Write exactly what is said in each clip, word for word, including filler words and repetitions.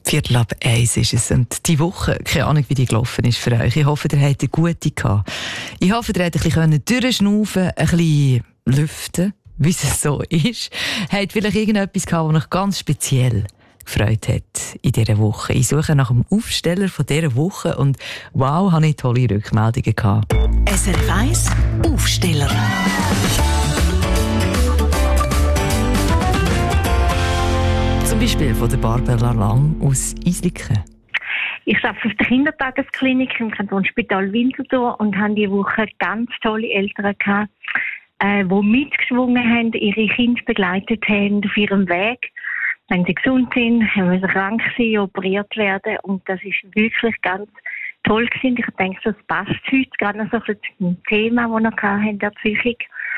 Viertel ab eins ist es. Und die Woche, keine Ahnung, wie die gelaufen ist für euch. Ich hoffe, ihr habt eine gute gehabt. Ich hoffe, ihr habt ein bisschen durchschnaufen, ein bisschen lüften, wie es so ist. Habt vielleicht irgendetwas gehabt, das euch ganz speziell gefreut hat in dieser Woche. Ich suche nach dem Aufsteller von dieser Woche und wow, habe ich tolle Rückmeldungen gehabt. S R F eins Aufsteller. Zum Beispiel von der Barbara Lang aus Isliken. Ich arbeite auf der Kindertagesklinik im Kantonsspital Winterthur und habe diese Woche ganz tolle Eltern gehabt, äh, die mitgeschwungen haben, ihre Kinder begleitet haben auf ihrem Weg. Wenn sie gesund sind, wenn sie krank sind, operiert werden. Und das ist wirklich ganz toll gewesen. Ich denke, das passt heute gerade noch so zum Thema, das wir hatten, der Psychik.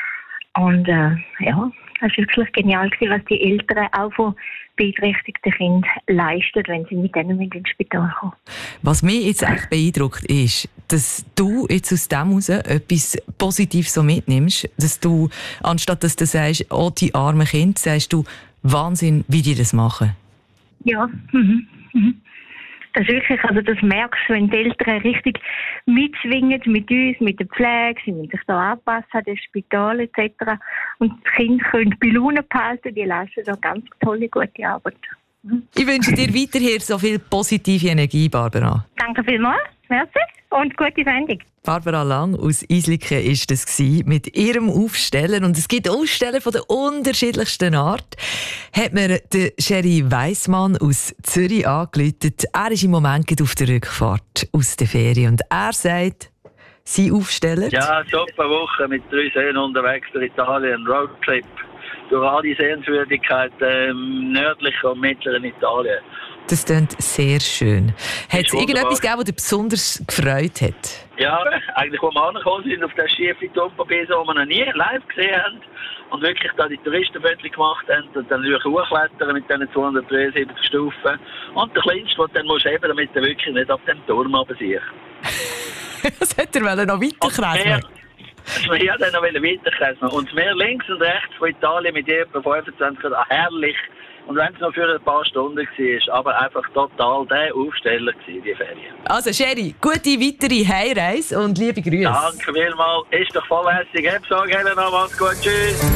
Und äh, ja, das war wirklich genial gewesen, was die Eltern auch von beeinträchtigten Kindern leisten, wenn sie mit denen ins Spital kommen. Was mich jetzt echt beeindruckt ist, dass du jetzt aus dem heraus etwas Positives so mitnimmst, dass du, anstatt dass du sagst, oh, die armen Kinder, sagst du, Wahnsinn, wie die das machen. Ja, mhm. Mhm. Das ist wirklich, also das merkst du, wenn die Eltern richtig mitschwingen mit uns, mit der Pflege, sie müssen sich da anpassen an das Spital et cetera. Und die Kinder können bei Laune behalten, die leisten da ganz tolle, gute Arbeit. Mhm. Ich wünsche dir weiterhin so viel positive Energie, Barbara. Danke vielmals, merci und gute Sendung. Barbara Lang aus Isliken war das mit ihrem Aufsteller. Und es gibt Aussteller von der unterschiedlichsten Art. Hat mir der Sherry Weissmann aus Zürich angerufen. Er ist im Moment auf der Rückfahrt aus der Ferien. Und er sagt, sein Aufsteller... Ja, super Woche mit drei Seen unterwegs durch Italien. Roadtrip durch all die Sehenswürdigkeiten im nördlichen und mittleren Italien. Das klingt sehr schön. Hat es irgendetwas gegeben, das dich besonders gefreut hat? Ja, eigentlich, als wir angekommen sind auf der schiefen Tumperbese, die wir noch nie live gesehen haben und wirklich da die Touristenfotos gemacht haben und dann natürlich hochklettern mit diesen zweihundertdreiundsiebzig Stufen. Und der Kleinste, den du dann musst heben, damit er wirklich nicht auf dem Turm runtersiegt. Was hätte er noch weiterkreisen? Ich ja dann noch weiterkreisen. Und das Meer links und rechts von Italien mit je etwa fünfundzwanzig Grad, herrlich. Und wenn es noch für ein paar Stunden war, aber einfach total der Aufsteller gewesen, die Ferien. Also Sherry, gute weitere Heimreise und liebe Grüße. Danke vielmals. Ist doch voll lässig. Hab so gerne noch. Macht's gut. Tschüss.